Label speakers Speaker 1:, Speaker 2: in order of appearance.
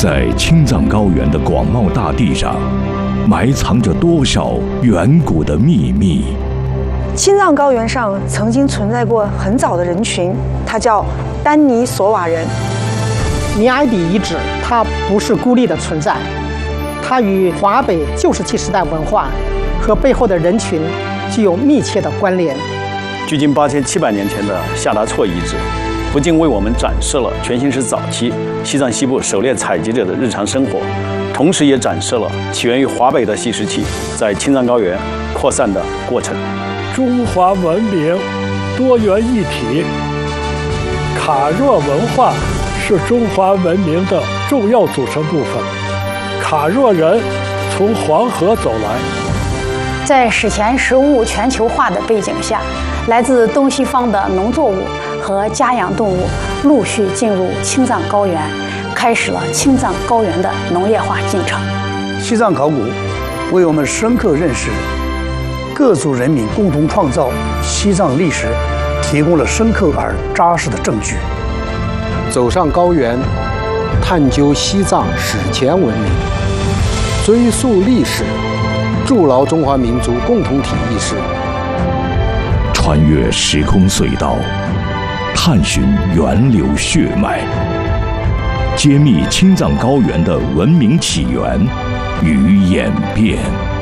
Speaker 1: 在青藏高原的广袤大地上，埋藏着多少远古的秘密？
Speaker 2: 青藏高原上曾经存在过很早的人群，它叫丹尼索瓦人。
Speaker 3: 尼埃底遗址它不是孤立的存在，它与华北旧石器时代文化和背后的人群具有密切的关联。
Speaker 4: 距今8700年前的夏达措遗址，不仅为我们展示了全新石早期西藏西部狩猎采集者的日常生活，同时也展示了起源于华北的细石器在青藏高原扩散的过程。
Speaker 5: 中华文明多元一体，卡若文化是中华文明的重要组成部分。卡若人从黄河走来，
Speaker 6: 在史前食物全球化的背景下，来自东西方的农作物和家养动物陆续进入青藏高原，开始了青藏高原的农业化进程。
Speaker 7: 西藏考古为我们深刻认识各族人民共同创造西藏历史提供了深刻而扎实的证据。
Speaker 8: 走上高原，探究西藏史前文明，追溯历史，筑牢中华民族共同体意识。
Speaker 1: 穿越时空隧道，探寻源流血脉，揭秘青藏高原的文明起源与演变。